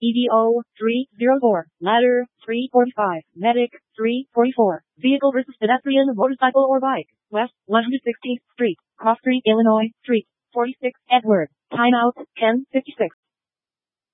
EDO 304, ladder 345, medic 344, vehicle versus pedestrian, motorcycle or bike, West 116th Street, Cross Street, Illinois, Street 46, Edward, timeout 10:56.